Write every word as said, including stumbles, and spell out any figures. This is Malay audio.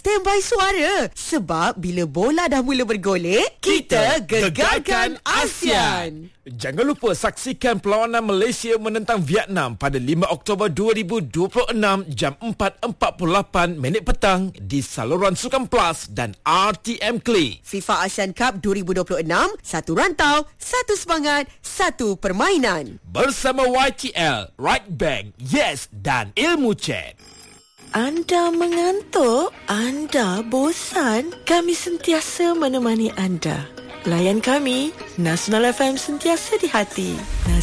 standby suara. Sebab bila bola dah mula bergolek, kita gegarkan ASEAN. Jangan lupa saksikan perlawanan Malaysia menentang Vietnam pada lima Oktober dua ribu dua puluh enam jam empat empat puluh lapan minit petang di saluran Sukan Plus dan R T M Klik. FIFA Asian Cup dua ribu dua puluh enam, satu rantau, satu semangat, satu permainan. Bersama Y T L, Right Bank, Yes dan Ilmu Chat. Anda mengantuk? Anda bosan? Kami sentiasa menemani anda. Layan kami, Nasional F M sentiasa di hati.